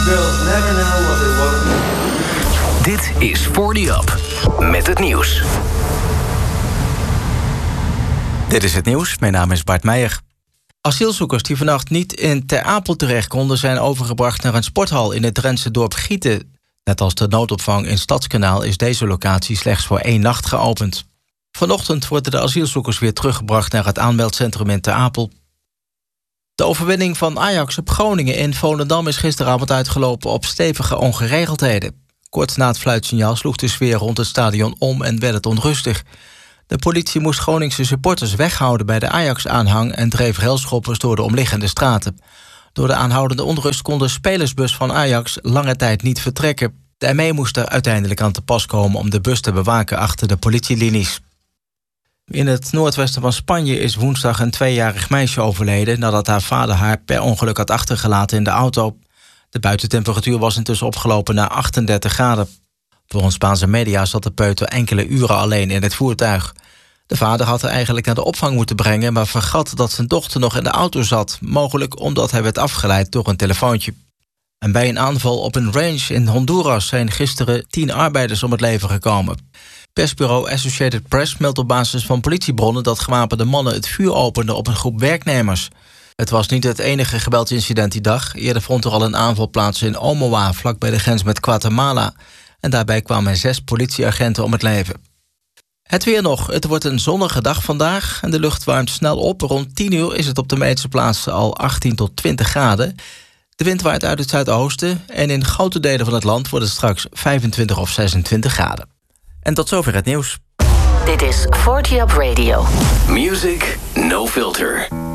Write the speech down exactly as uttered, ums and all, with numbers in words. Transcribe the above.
Girls never know what they want. Dit is forty Up met het nieuws. Dit is het nieuws, mijn naam is Bart Meijer. Asielzoekers die vannacht niet in Ter Apel terecht konden, zijn overgebracht naar een sporthal in het Drentse dorp Gieten. Net als de noodopvang in Stadskanaal is deze locatie slechts voor één nacht geopend. Vanochtend worden de asielzoekers weer teruggebracht naar het aanmeldcentrum in Ter Apel. De overwinning van Ajax op Groningen in Volendam is gisteravond uitgelopen op stevige ongeregeldheden. Kort na het fluitsignaal sloeg de sfeer rond het stadion om en werd het onrustig. De politie moest Groningse supporters weghouden bij de Ajax-aanhang en dreef railschoppers door de omliggende straten. Door de aanhoudende onrust kon de spelersbus van Ajax lange tijd niet vertrekken. De M E moest er uiteindelijk aan te pas komen om de bus te bewaken achter de politielinies. In het noordwesten van Spanje is woensdag een tweejarig meisje overleden nadat haar vader haar per ongeluk had achtergelaten in de auto. De buitentemperatuur was intussen opgelopen naar achtendertig graden. Volgens Spaanse media zat de peuter enkele uren alleen in het voertuig. De vader had haar eigenlijk naar de opvang moeten brengen, maar vergat dat zijn dochter nog in de auto zat, mogelijk omdat hij werd afgeleid door een telefoontje. En bij een aanval op een range in Honduras zijn gisteren tien arbeiders om het leven gekomen. Persbureau Associated Press meldt op basis van politiebronnen dat gewapende mannen het vuur openden op een groep werknemers. Het was niet het enige geweldsincident die dag. Eerder vond er al een aanval plaats in Omoa, vlak bij de grens met Guatemala. En daarbij kwamen zes politieagenten om het leven. Het weer nog. Het wordt een zonnige dag vandaag en de lucht warmt snel op. Rond tien uur is het op de meeste plaatsen al achttien tot twintig graden. De wind waait uit het zuidoosten en in grote delen van het land wordt het straks vijfentwintig of zesentwintig graden. En tot zover het nieuws. Dit is forty Up Radio. Music no filter.